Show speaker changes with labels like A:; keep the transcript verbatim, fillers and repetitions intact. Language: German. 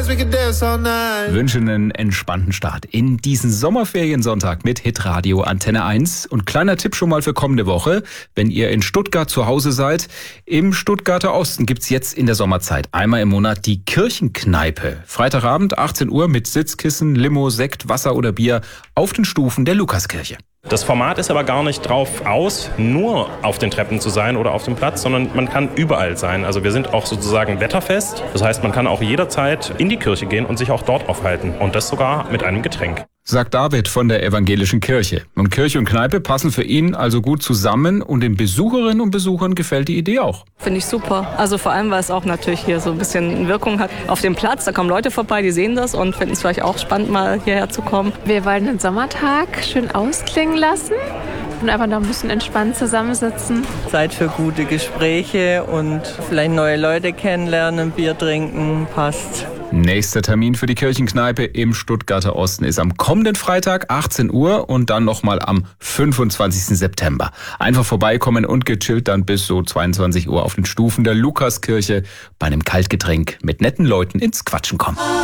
A: dance, we can dance all night.
B: Wünsche einen entspannten Start in diesen Sommerferiensonntag mit Hitradio Antenne eins. Und kleiner Tipp schon mal für kommende Woche, wenn ihr in Stuttgart zu Hause seid. Im Stuttgarter Osten gibt's jetzt in der Sommerzeit einmal im Monat die Kirchenkneipe. Freitagabend achtzehn Uhr mit Sitzkissen, Limo, Sekt, Wasser oder Bier auf den Stufen der Lukaskirche.
C: Das Format ist aber gar nicht drauf aus, nur auf den Treppen zu sein oder auf dem Platz, sondern man kann überall sein. Also wir sind auch sozusagen wetterfest. Das heißt, man kann auch jederzeit in die Kirche gehen und sich auch dort aufhalten. Und das sogar mit einem Getränk.
B: Sagt David von der Evangelischen Kirche. Und Kirche und Kneipe passen für ihn also gut zusammen und den Besucherinnen und Besuchern gefällt die Idee auch.
D: Finde ich super. Also vor allem, weil es auch natürlich hier so ein bisschen Wirkung hat auf dem Platz. Da kommen Leute vorbei, die sehen das und finden es vielleicht auch spannend, mal hierher zu kommen.
E: Wir wollen den Sommertag schön ausklingen lassen und einfach noch ein bisschen entspannt zusammensitzen.
F: Zeit für gute Gespräche und vielleicht neue Leute kennenlernen, Bier trinken, passt.
B: Nächster Termin für die Kirchenkneipe im Stuttgarter Osten ist am kommenden Freitag achtzehn Uhr und dann nochmal am fünfundzwanzigsten September. Einfach vorbeikommen und gechillt dann bis so zweiundzwanzig Uhr auf den Stufen der Lukaskirche bei einem Kaltgetränk mit netten Leuten ins Quatschen kommen.